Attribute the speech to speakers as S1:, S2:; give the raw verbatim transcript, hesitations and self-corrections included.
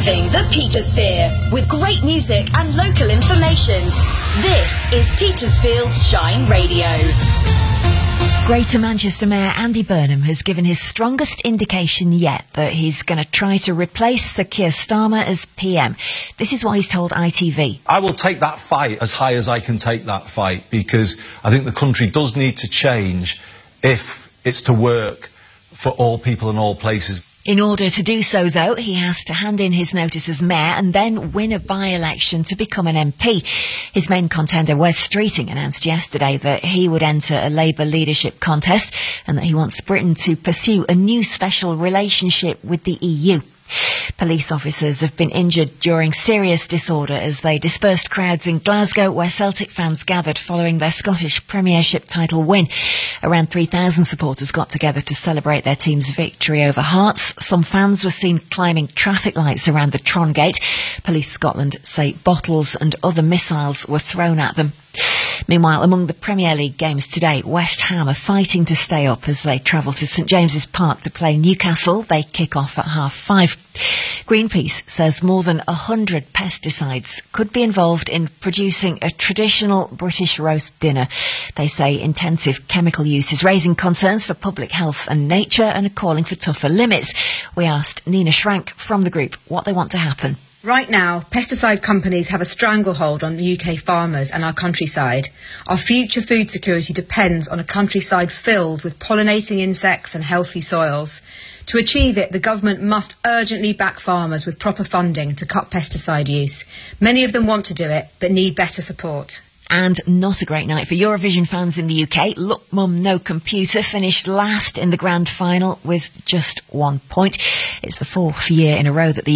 S1: Observing the Petersphere with great music and local information. This is Petersfield's Shine Radio.
S2: Greater Manchester Mayor Andy Burnham has given his strongest indication yet that he's going to try to replace Sir Keir Starmer as P M. This is what he's told I T V.
S3: I will take that fight as high as I can take that fight, because I think the country does need to change if it's to work for all people in all places.
S2: In order to do so, though, he has to hand in his notice as mayor and then win a by-election to become an M P. His main contender, Wes Streeting, announced yesterday that he would enter a Labour leadership contest and that he wants Britain to pursue a new special relationship with the E U. Police officers have been injured during serious disorder as they dispersed crowds in Glasgow, where Celtic fans gathered following their Scottish Premiership title win. Around three thousand supporters got together to celebrate their team's victory over Hearts. Some fans were seen climbing traffic lights around the Tron Gate. Police Scotland say bottles and other missiles were thrown at them. Meanwhile, among the Premier League games today, West Ham are fighting to stay up as they travel to St James's Park to play Newcastle. They kick off at half five. Greenpeace says more than one hundred pesticides could be involved in producing a traditional British roast dinner. They say intensive chemical use is raising concerns for public health and nature and are calling for tougher limits. We asked Nina Schrank from the group what they want to happen.
S4: Right now, pesticide companies have a stranglehold on the U K farmers and our countryside. Our future food security depends on a countryside filled with pollinating insects and healthy soils. To achieve it, the government must urgently back farmers with proper funding to cut pesticide use. Many of them want to do it, but need better support.
S2: And not a great night for Eurovision fans in the U K. Look Mum No Computer finished last in the grand final with just one point. It's the fourth year in a row that the